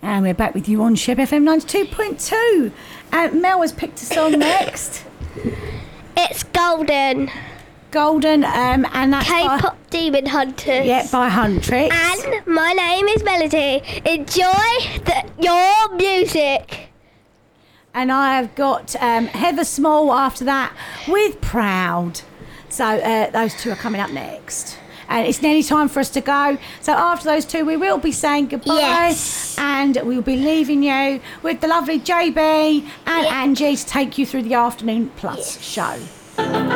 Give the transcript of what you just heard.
And we're back with you on Sheb FM 92.2. Mel has picked a song next. It's Golden. Golden, and that's K-pop Demon Hunters. Yeah, by Huntrix. And my name is Melody. Enjoy your music. And I have got Heather Small after that with Proud. So those two are coming up next. And it's nearly time for us to go. So after those two, we will be saying goodbye. Yes. And we'll be leaving you with the lovely JB and Angie to take you through the Afternoon Plus show.